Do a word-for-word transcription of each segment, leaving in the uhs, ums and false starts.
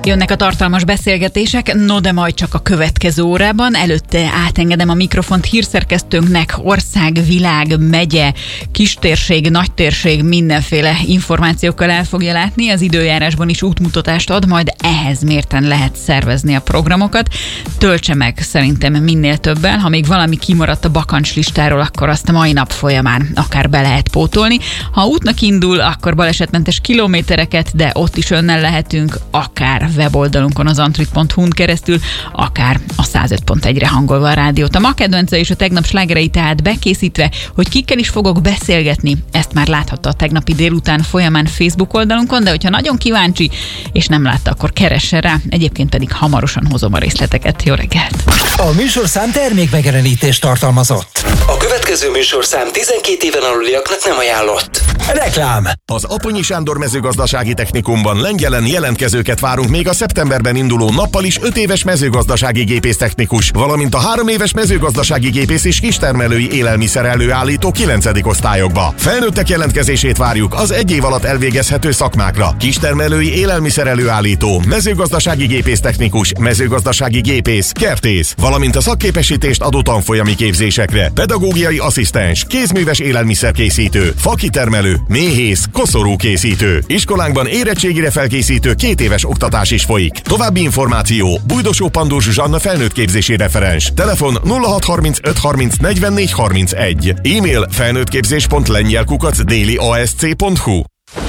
Jönnek a tartalmas beszélgetések, no de majd csak a következő órában. Előtte átengedem a mikrofont hírszerkesztőnknek. Ország, világ, megye, kistérség, nagytérség, mindenféle információkkal el fogja látni. Az időjárásban is útmutatást ad, majd ehhez mérten lehet szervezni a programokat. Töltse meg szerintem minél többen. Ha még valami kimaradt a bakancslistáról, akkor azt a mai nap folyamán akár be lehet pótolni. Ha útnak indul, akkor balesetmentes kilométereket, de ott is önnel lehetünk, akár weboldalunkon az antrit pont hu-n keresztül, akár a száz öt pont egyre hangolva a rádiót. A ma kedvence és a tegnap slágerei tehát bekészítve, hogy kikkel is fogok beszélgetni, ezt már láthatta a tegnapi délután folyamán Facebook oldalunkon, de hogyha nagyon kíváncsi és nem látta, akkor keressen rá, egyébként pedig hamarosan hozom a részleteket. Jó reggelt! A műsorszám termékmegjelenítést tartalmazott. A következő műsorszám tizenkét éven aluliaknak nem ajánlott. Reklám! Az Aponyi Sándor Mezőgazdasági Technikumban Lengyelen jelentkezőket várunk még a szeptemberben induló nappal is öt éves mezőgazdasági gépésztechnikus, valamint a három éves mezőgazdasági gépész és kistermelői élelmiszer előállító kilencedik osztályokba. Felnőttek jelentkezését várjuk az egy év alatt elvégezhető szakmákra. Kistermelői élelmiszer előállító, mezőgazdasági gépésztechnikus, mezőgazdasági gépész, kertész, valamint a szakképesítést adó tanfolyami képzésekre. Pedagógiai asszisztens, kézműves élelmiszerkészítő, fakitermelő, méhész, koszorúkészítő. Iskolánkban érettségire felkészítő két éves oktatás is folyik. További információ: Bújdosó Pandor Zsuzsanna felnőttképzési referens. Telefon nulla hat harmincöt harminc negyvennégy harmincegy. E-mail felnőttképzés pont lengyel kukac déli a es cé pont hu.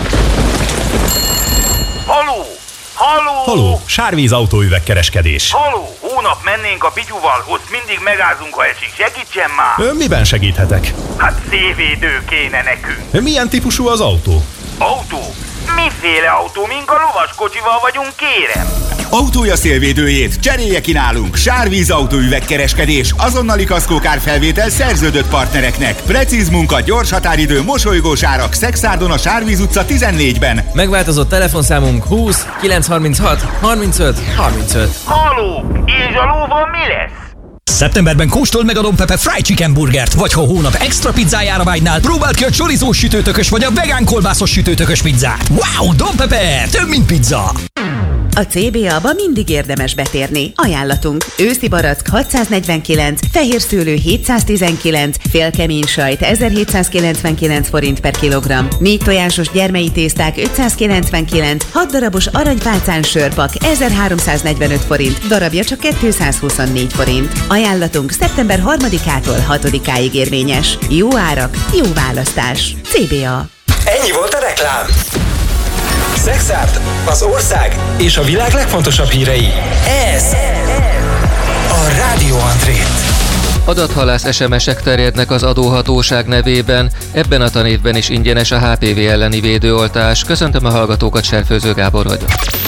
Haló! Haló! Haló! Sárvíz autóüvegkereskedés. Haló! Hónap mennénk a Pityuval, ott mindig megázunk, ha esik. Segítsen már! Ön miben segíthetek? Hát szévédő kéne nekünk. Milyen típusú az autó? Autó? Miféle autó? Mink a lovaskocsival vagyunk, kérem? Autója szélvédőjét cserélje ki nálunk. Sárvíz autóüvegkereskedés, azonnali kaszkókárfelvétel szerződött partnereknek. Precíz munka, gyors határidő, mosolygós árak. Szexárdon a Sárvíz utca tizennégyben. Megváltozott telefonszámunk húsz kilencszázharminchat harmincöt harmincöt. Haló! És a lóval mi lesz? Szeptemberben kóstold meg a Don Pepe Fried Chicken Burgert, vagy ha a hónap extra pizzájára vágynál, próbáld ki a chorizós sütőtökös vagy a vegán kolbászos sütőtökös pizzát. Wow, Don Pepe, több mint pizza! A cé bé á-ba mindig érdemes betérni. Ajánlatunk: őszi barack hatszáznegyvenkilenc, fehér szőlő hétszáztizenkilenc, félkemény sajt ezerhétszázkilencvenkilenc forint per kilogramm, négy tojásos gyermei tészták ötszázkilencvenkilenc, hat darabos aranypálcán sörpak ezerháromszáznegyvenöt forint, darabja csak kétszázhuszonnégy forint. Ajánlatunk szeptember harmadikától hatodikáig érvényes. Jó árak, jó választás. cé bé á. Ennyi volt a reklám. Szexárd, az ország és a világ legfontosabb hírei. Ez a Rádió Antrit. Adathalász es em esek terjednek az adóhatóság nevében, ebben a tanévben is ingyenes a há pé vé elleni védőoltás. Köszöntöm a hallgatókat, Serfőző Gábor vagyok.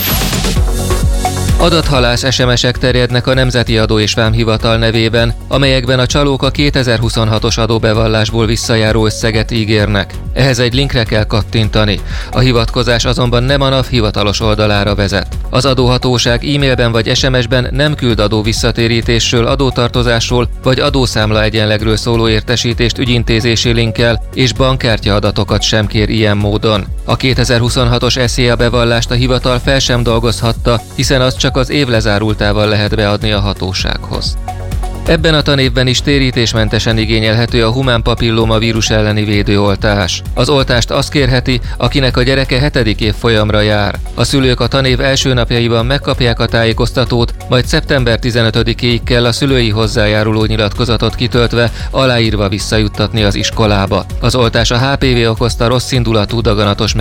Adathalász es em esek terjednek a Nemzeti Adó és Vámhivatal nevében, amelyekben a csalók a kétezer-huszonhatos adóbevallásból visszajáró összeget ígérnek. Ehhez egy linkre kell kattintani. A hivatkozás azonban nem a NAV hivatalos oldalára vezet. Az adóhatóság e-mailben vagy es em esben nem küld adó visszatérítésről, adótartozásról vagy adószámla egyenlegről szóló értesítést ügyintézési linkkel, és bankkártya adatokat sem kér ilyen módon. A kétezer-huszonhatos es zé á bevallást a hivatal fel sem dolgozhatta, hiszen az csak az év lezárultával lehet beadni a hatósághoz. Ebben a tanévben is térítésmentesen igényelhető a humán papillóma vírus elleni védőoltás. Az oltást azt kérheti, akinek a gyereke hetedik évfolyamra jár. A szülők a tanév első napjaiban megkapják a tájékoztatót, majd szeptember tizenötödikéig kell a szülői hozzájáruló nyilatkozatot kitöltve, aláírva visszajuttatni az iskolába. Az oltás a há pé vé okozta rosszindulatú daganatos